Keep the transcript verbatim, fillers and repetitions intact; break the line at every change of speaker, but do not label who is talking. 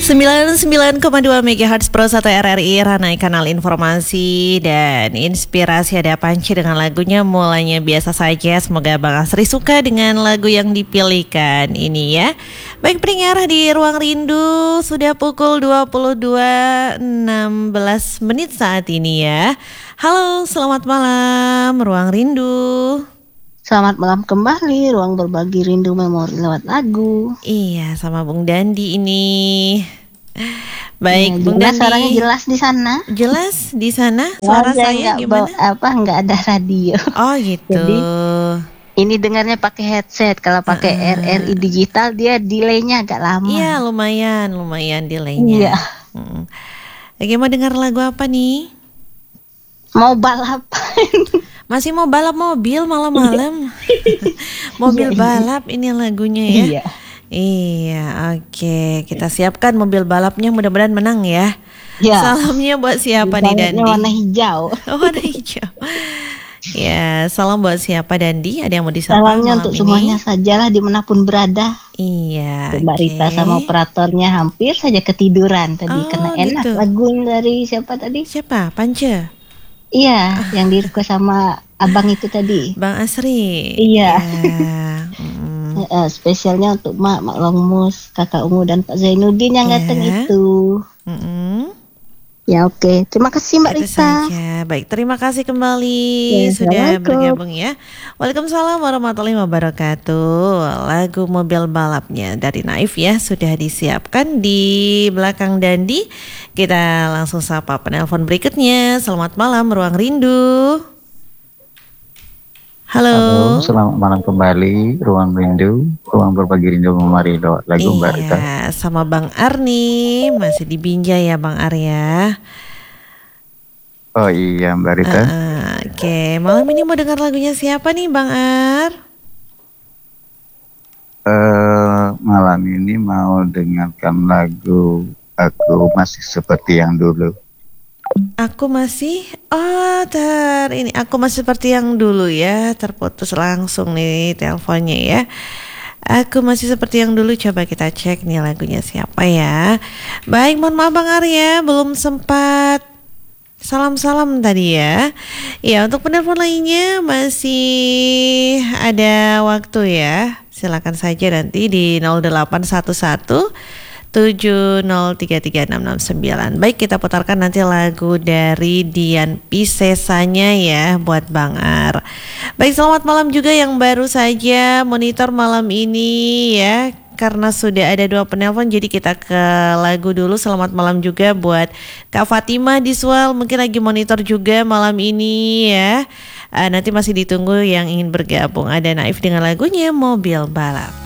sembilan puluh sembilan koma dua megahertz Pro satu R R I Ranai Kanal Informasi dan Inspirasi. Ada Panci dengan lagunya Mulanya Biasa Saja. Semoga Bang Asri suka dengan lagu yang dipilihkan ini ya. Baik pendengar, di Ruang Rindu sudah pukul dua puluh dua enam belas menit saat ini ya. Halo, selamat malam Ruang Rindu.
Selamat malam kembali, ruang berbagi rindu memori lewat lagu.
Iya, sama Bung Dandi ini. Baik,
ya,
Bung Dandi.
Suaranya jelas di sana.
Jelas di sana. Suara
ya,
saya gimana?
Bawa, apa nggak ada radio.
Oh gitu.
Jadi ini dengarnya pakai headset. Kalau pakai uh, R R I digital dia delaynya agak lama.
Iya, lumayan, lumayan delaynya.
Iya.
Hmm. Lagi mau dengar lagu apa nih?
Mau balapan.
Masih mau balap mobil malam-malam. Mobil balap ini lagunya ya.
Iya.
Iya, oke. Kita siapkan mobil balapnya, mudah-mudahan menang ya.
Ya.
Salamnya buat siapa nih, Dandi?
Warna hijau.
Oh, warna hijau. Ya, salam buat siapa, Dandi? Ada yang mau disapa?
Salamnya untuk
ini?
semuanya sajalah dimanapun berada.
Iya.
Mbak okay. Rita sama operatornya hampir saja ketiduran tadi
oh,
karena enak
gitu.
lagu dari siapa tadi?
Siapa? Panca.
Iya, yang di request sama abang itu tadi.
Bang Asri.
Iya.
Ya. mm.
uh, spesialnya untuk Mak, Mak Longmus, Kakak Ungu dan Pak Zainuddin yang
ya.
datang itu.
Mm-mm.
Ya oke, okay. Terima kasih Mbak
Itu
Rita.
Saja. Baik, terima kasih kembali
ya,
sudah bergabung ya. Waalaikumsalam warahmatullahi wabarakatuh. Lagu mobil balapnya dari Naif ya sudah disiapkan di belakang Dandi. Kita langsung sapa penelpon berikutnya. Selamat malam Ruang Rindu. Halo.
Halo, selamat malam kembali Ruang Rindu, ruang berbagi rindu memari lewat lagu
iya,
Mbak Rita.
Sama Bang Arni, masih di Binjai ya Bang Arya.
Oh iya Mbak Rita.
Uh, Oke, okay. Malam ini mau dengar lagunya siapa nih Bang Ar?
Uh, malam ini mau dengarkan lagu Aku Masih Seperti Yang Dulu.
Aku masih, oh ter, ini aku masih seperti yang dulu ya, terputus langsung nih teleponnya ya. Aku masih seperti yang dulu, coba kita cek nih lagunya siapa ya. Baik, mohon maaf Bang Arya, belum sempat salam-salam tadi ya. Ya, untuk penelpon lainnya masih ada waktu ya. Silakan saja nanti di nol delapan satu satu tujuh nol tiga tiga enam enam sembilan. Baik, kita putarkan nanti lagu dari Dian Piscesanya ya buat Bang Ar. Baik, selamat malam juga yang baru saja monitor malam ini ya. Karena sudah ada dua penelpon, jadi kita ke lagu dulu. Selamat malam juga buat Kak Fatima di Swell, mungkin lagi monitor juga malam ini ya. Uh, nanti masih ditunggu yang ingin bergabung. Ada Naif dengan lagunya Mobil Balap.